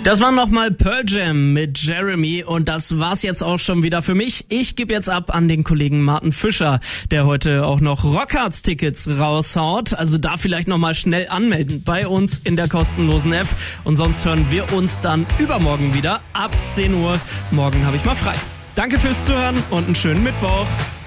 Das war nochmal Pearl Jam mit Jeremy und das war's jetzt auch schon wieder für mich. Ich gebe jetzt ab an den Kollegen Martin Fischer, der heute auch noch Rockharz-Tickets raushaut. Also da vielleicht nochmal schnell anmelden bei uns in der kostenlosen App. Und sonst hören wir uns dann übermorgen wieder ab 10 Uhr. Morgen habe ich mal frei. Danke fürs Zuhören und einen schönen Mittwoch.